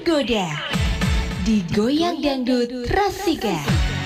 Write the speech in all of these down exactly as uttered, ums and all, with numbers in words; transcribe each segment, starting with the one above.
tergoda, digoyang dangdut Rasika.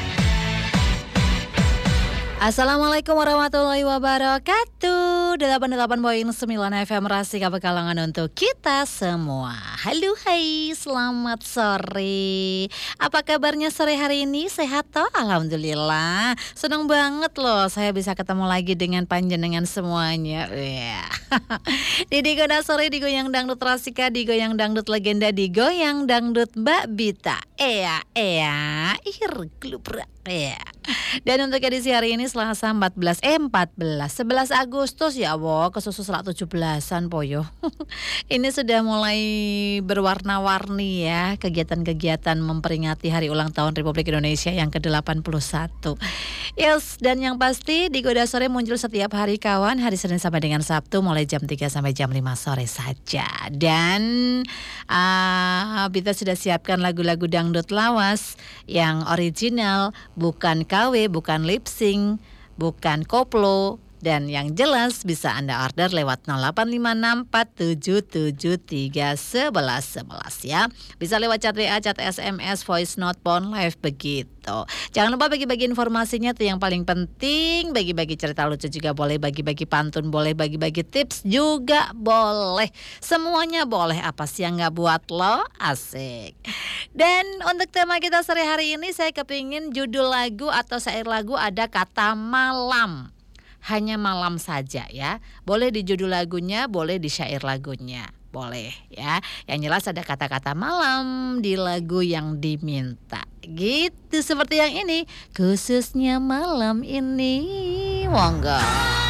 Assalamualaikum warahmatullahi wabarakatuh. delapan puluh delapan koma sembilan F M Rasika Pekalongan untuk kita semua. Halo, hai, selamat sore. Apa kabarnya sore hari ini? Sehat toh? Alhamdulillah. Senang banget loh saya bisa ketemu lagi dengan panjenengan semuanya. Yeah. Di Digoda Sore, digoyang dangdut Rasika, digoyang dangdut legenda, digoyang dangdut Mbak Bita. Ea, ea, ihir, glubrak. Ya. Dan untuk edisi hari ini Selasa empat belas eh empat belas sebelas Agustus ya Allah, kesusu seratus tujuh belasan poyo. Ini sudah mulai berwarna-warni ya kegiatan-kegiatan memperingati hari ulang tahun Republik Indonesia yang ke delapan puluh satu. Yes, dan yang pasti Digoda Sore muncul setiap hari kawan, hari Senin sampai dengan Sabtu mulai jam tiga sampai jam lima sore saja. Dan uh, kita sudah siapkan lagu-lagu dangdut lawas yang original, bukan K W, bukan lip sync, bukan koplo, dan yang jelas bisa Anda order lewat nol delapan lima enam empat tujuh tujuh tiga satu satu satu ya. Bisa lewat chat W A, chat S M S, voice note, phone live begitu. Jangan lupa bagi-bagi informasinya tuh yang paling penting, bagi-bagi cerita lucu juga boleh, bagi-bagi pantun boleh, bagi-bagi tips juga boleh. Semuanya boleh, apa sih yang gak buat lo? Asik. Dan untuk tema kita sore hari ini saya kepingin judul lagu atau syair lagu ada kata malam. Hanya malam saja ya. Boleh di judul lagunya, boleh di syair lagunya. Boleh ya. Yang jelas ada kata-kata malam di lagu yang diminta. Gitu seperti yang ini. Khususnya malam ini. Monggo.